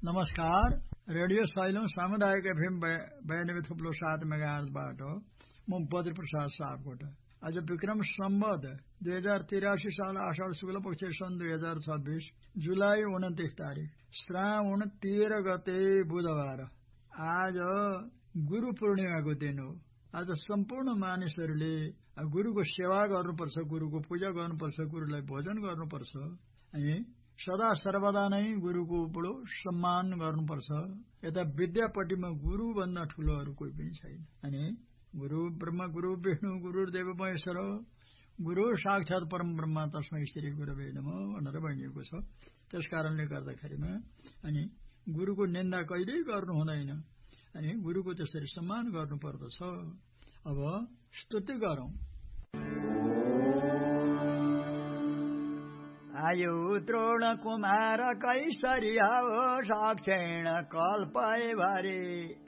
नमस्कार radio xylem सामुदायिक FM 92.7 मेगाहर्जबाट म बद्र प्रसाद सापकोटा। आज विक्रम सम्वत 2083 साल आषाढ शुक्ल पक्ष सन् 2026 जुलाई 29 तारिक श्रावण 13 गते बुधबार। आज गुरु पूर्णिमाको दिन हो। आज सम्पूर्ण मानिसहरूले गुरुको सेवा गर्नुपर्छ, गुरुको पूजा गर्नुपर्छ, गुरुलाई भोजन गर्नुपर्छ अनि सदा सर्वदा नै गुरुको बडो सम्मान गर्नुपर्छ। यता विद्यापट्टिमा गुरु भन्दा ठूलो अरू कोही पनि छैन। अनि गुरु ब्रह्मा गुरु विष्णु गुरुर्देव महेश्वर गुरु साक्षात् परम ब्रह्मा तस्मै श्री गुरवे नमः भनेर भनिएको छ। त्यसकारणले गर्दाखेरिमा अनि गुरुको निन्दा कहिल्यै गर्नु हुँदैन अनि गुरुको त्यसरी सम्मान गर्नुपर्दछ। अब स्तुति गरौं। आयु द्रोण कुमार कैसरिया हो साक्षेण कल्पय भरे